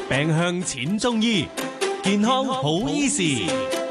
病向淺中醫，健康好醫事。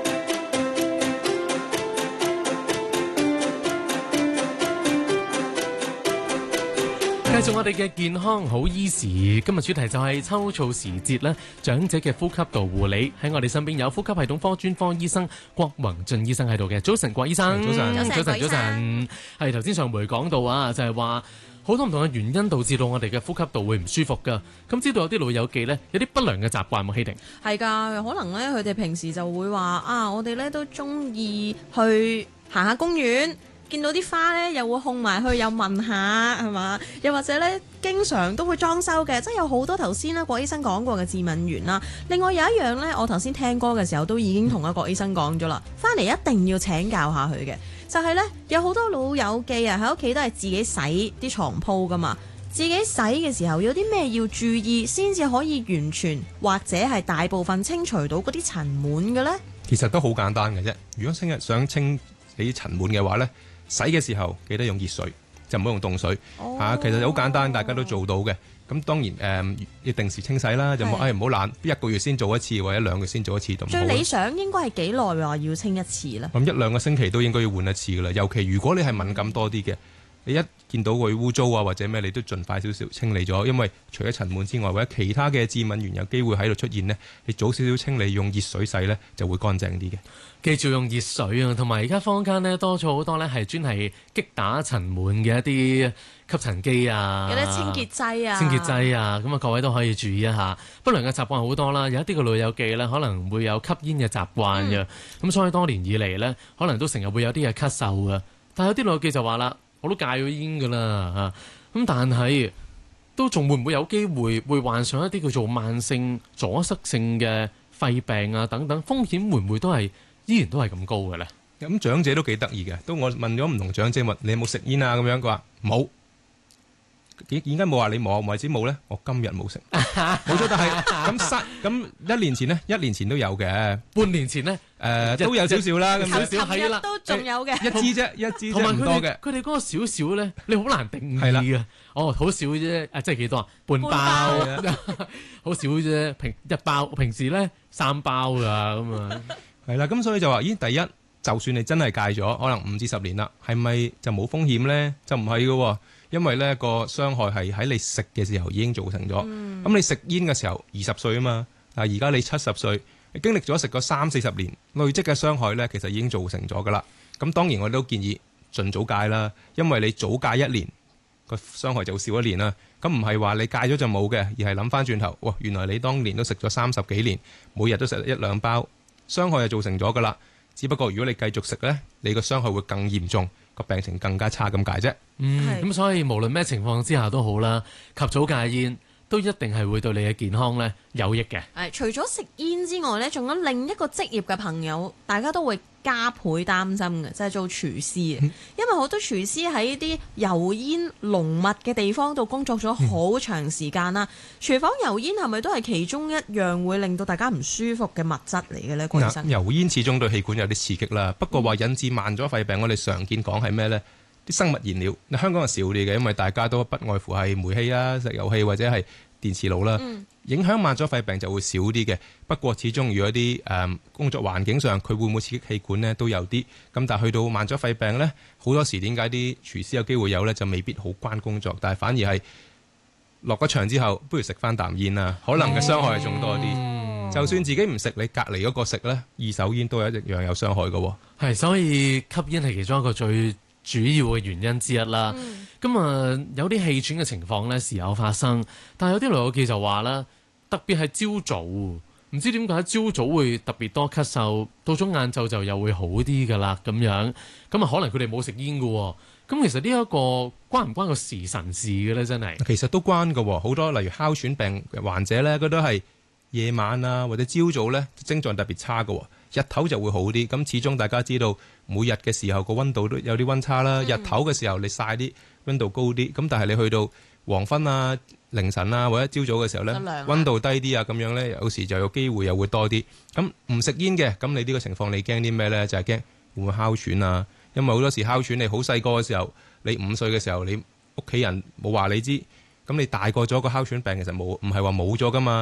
繼續我哋嘅健康好醫事，今日主題就係秋燥時節咧，長者嘅呼吸道護理。喺我哋身邊有呼吸系統科專科醫生郭宏進醫生喺度嘅。早晨，郭醫生。 早晨， 早晨。係頭先上回講到啊，就係話好多唔同嘅原因導致到我哋嘅呼吸道會唔舒服噶。咁知道有啲老友記呢，有啲不良嘅習慣冇？希婷係㗎，可能呢，佢哋平時就會話啊，我哋呢都中意去行下公園。見到啲花呢，又會控埋去，又聞下係嘛？又或者呢，經常都會裝修嘅，即係有好多頭先呢郭醫生講過嘅致敏原啦。另外有一樣呢，我頭先聽歌嘅時候都已經同阿郭醫生講咗啦，翻嚟一定要請教下佢嘅，就係呢，有好多老友記啊喺屋企都係自己洗啲床鋪噶嘛，自己洗嘅時候有啲咩要注意，先至可以完全或者係大部分清除到嗰啲塵蟎嘅呢？ 其實都好簡單嘅啫。如果想清你啲塵蟎嘅話呢，洗嘅時候記得用熱水，就唔好用凍水。其實好簡單，大家都做到嘅。咁當然要定時清洗啦，就唔好懶，一個月先做一次或者2個月先做一次。 最理想應該係幾耐話要清一次咧？ 咁1-2個星期都應該要換一次噶啦。尤其如果你係敏感多啲嘅，你一見到佢污糟啊或者咩，你都盡快少少清理咗。因為除咗塵蟎之外，或者其他嘅致敏原有機會喺度出現呢，你早少少清理，用熱水洗呢就會乾淨啲嘅。 記住用熱水啊，同埋而家坊間呢多咗好多呢係專係擊打塵蟎嘅一啲吸塵機啊， 有啲清潔劑啊，咁啊各位都可以注意一下。不良嘅習慣好多啦，有一啲嘅老友記呢可能會有吸煙嘅習慣嘅，咁所以多年以嚟呢，可能都成日會有啲嘅咳嗽嘅。但係有啲老友記就話啦，我都戒咗煙㗎啦嚇，咁但係都仲會唔會有機會患上一啲叫做慢性阻塞性嘅肺病啊等等，風險會唔會依然都係咁高嘅咧？ 咁長者都幾得意嘅，都我問咗唔同長者問你有冇食煙啊咁樣，佢話冇。點解冇話你冇？為之冇咧？我今日冇食，冇咗。但係咁1年前呢？1年前都有嘅， 半年前呢？ 都有少少啦，咁少少係啦，都仲有嘅一支啫，同埋唔多嘅。 佢哋嗰個少少咧，你好難定義嘅。哦，好少啫，即係幾多啊？半包，好少啫。1包，平時咧3包㗎咁啊。係啦，咁所以就話，第一，就算你真係戒咗，可能5至10年啦，係咪就冇風險咧？就唔係嘅，因為咧個傷害係喺你食嘅時候已經造成咗。咁你食煙嘅時候20歲啊嘛，但係而家你70歲，你經歷咗食過30-40年累積嘅傷害咧，其實已經造成咗噶啦。咁當然我都建議盡早戒啦，因為你早戒1年，個傷害就少1年啦。咁唔係話你戒咗就冇嘅，而係諗翻轉頭，哇，原來你當年都食咗30幾年，每日都食1-2包。傷害就造成咗噶啦，只不過如果你繼續食呢，你個傷害會更嚴重，個病情更加差咁解啫。 咁所以無論咩情況之下都好啦，及早戒煙都一定係會對你嘅健康呢有益嘅。 除咗食煙之外呢，仲有另一個職業嘅朋友，大家都會加倍擔心嘅，就係做廚師。因為好多廚師喺啲油煙濃密嘅地方度工作咗好長時間啦。廚房油煙係咪都係其中一樣會令到大家唔舒服嘅物質嚟嘅呢？郭醫生， 油煙始終對氣管有啲刺激啦。不過話引致慢阻肺病，我哋常見講係咩呢？啲生物燃料，香港係少啲嘅，因為大家都不外乎係煤氣啊、石油氣或者係電磁爐啦。影響慢阻肺病就會少啲嘅。不過始終如果啲工作環境上佢會唔會刺激氣管呢？都有啲。咁但係去到慢阻肺病呢，好多時點解啲廚師有機會有呢？就未必好關工作，但係反而係落咗場之後，不如食翻啖煙啊，可能嘅傷害係仲多啲。就算自己唔食，你隔離嗰個食呢，二手煙都係一樣有傷害嘅。 係，所以吸煙係其中一個最主要嘅原因之一啦。咁有啲氣喘嘅情況呢，時有發生，但係有啲老友記就話啦，特別係朝早，唔知點解朝早會特別多咳嗽，到咗晏晝就又會好啲噶啦咁樣。咁可能佢哋冇食煙嘅。咁其實呢一個關唔關個時辰事嘅咧？真係其實都關嘅。好多例如哮喘病患者咧，佢都係夜晚啊或者朝早咧症狀特別差嘅，日頭就會好啲。咁始終大家知道每日嘅時候個溫度都有啲溫差啦。日頭嘅時候你曬啲溫度高啲，咁但係你去到黃昏啊、凌晨啊或者朝早嘅時候咧，溫度低啲啊，咁樣咧有時就有機會又會多啲。咁唔食煙嘅，咁你呢個情況你驚啲咩咧？就係驚會唔會哮喘啊？因為好多時哮喘，你好細個嘅時候，你5歲嘅時候，你屋企人冇話你知，咁你大個咗個哮喘病其實唔係話冇咗噶嘛。